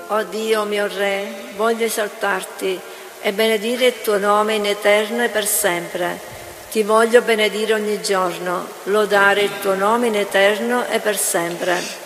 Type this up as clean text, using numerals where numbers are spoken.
O Dio mio Re, voglio esaltarti e benedire il tuo nome in eterno e per sempre. Ti voglio benedire ogni giorno, lodare il tuo nome in eterno e per sempre.